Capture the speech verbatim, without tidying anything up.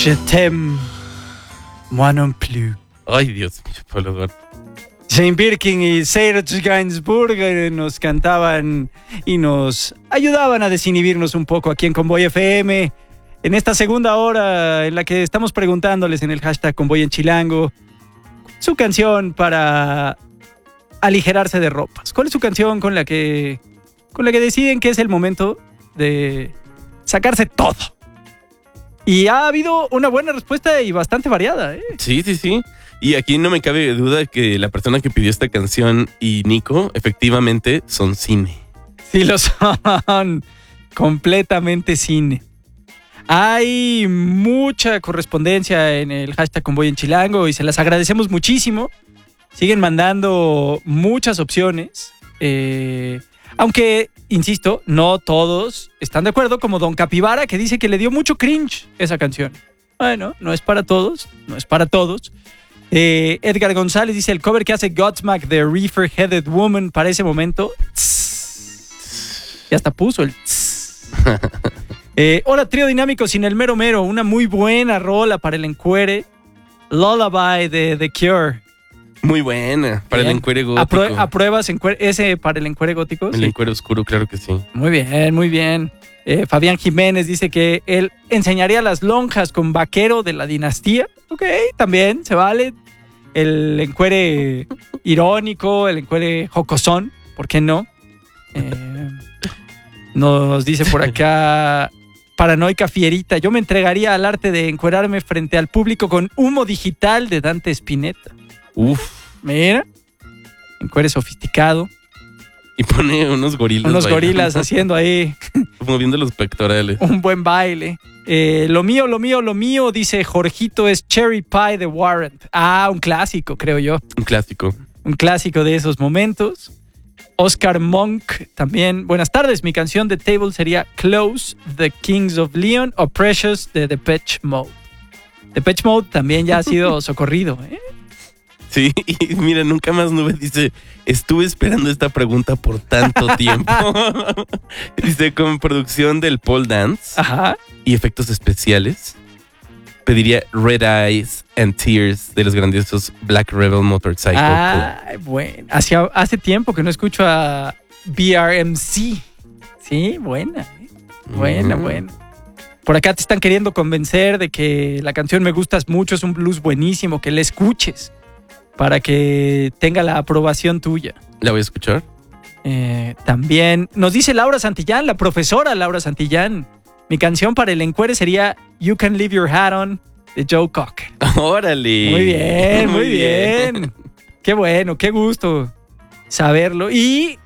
Je t'aime, moi non plus. Ay, Dios mío, Pablo Duarte. Jane Birkin y Serge Gainsbourg nos cantaban y nos ayudaban a desinhibirnos un poco aquí en Convoy F M. En esta segunda hora en la que estamos preguntándoles en el hashtag Convoy en Chilango su canción para aligerarse de ropas. ¿Cuál es su canción con la que, con la que deciden que es el momento de sacarse todo? Y ha habido una buena respuesta y bastante variada, ¿eh? Sí, sí, sí. Y aquí no me cabe duda que la persona que pidió esta canción y Nico, efectivamente, son cine. Sí, lo son. Completamente cine. Hay mucha correspondencia en el hashtag Convoy en Chilango y se las agradecemos muchísimo. Siguen mandando muchas opciones. Eh, aunque, insisto, no todos están de acuerdo, como Don Capibara, que dice que le dio mucho cringe esa canción. Bueno, no es para todos, no es para todos. Eh, Edgar González dice el cover que hace Godsmack de Reefer Headed Woman para ese momento. Tss, y hasta puso el tss. eh, Hola, trío dinámico sin el mero mero. Una muy buena rola para el encuere. Lullaby de The Cure. Muy buena, para Bien. el encuere gótico. Aprue- ¿Apruebas encuere- ese para el encuere gótico? El Sí. encuere oscuro, claro que sí. Muy bien, muy bien. Eh, Fabián Jiménez dice que él enseñaría las lonjas con vaquero de la dinastía. Ok, también se vale. El encuere irónico, el encuere jocosón, ¿por qué no? Eh, nos dice por acá Paranoica Fierita. Yo me entregaría al arte de encuerarme frente al público con humo digital de Dante Spinetta. Uf. Mira, encuere sofisticado. Y pone unos gorilas. Unos bailando, gorilas haciendo ahí moviendo los pectorales. un buen baile. Eh, lo mío, lo mío, lo mío, dice Jorgito, es Cherry Pie de Warrant. Ah, un clásico, creo yo. Un clásico. Un clásico de esos momentos. Oscar Monk también. Buenas tardes, mi canción de Table sería Close, The Kings of Leon o Precious de Depeche Mode. Depeche Mode también ya ha sido socorrido, ¿eh? Sí, y mira, nunca más nube dice, estuve esperando esta pregunta por tanto tiempo. Dice, con producción del pole dance Ajá. y efectos especiales, pediría Red Eyes and Tears de los grandiosos Black Rebel Motorcycle Ah, bueno. Hace, hace tiempo que no escucho a B R M C. Sí, buena. ¿eh? Buena, Mm. buena. Por acá te están queriendo convencer de que la canción Me Gustas Mucho es un blues buenísimo, que la escuches para que tenga la aprobación tuya. ¿La voy a escuchar? Eh, también nos dice Laura Santillán, la profesora Laura Santillán. Mi canción para el encuere sería You Can Leave Your Hat On de Joe Cocker. ¡Órale! Muy bien, muy bien. Qué bueno, qué gusto saberlo. Y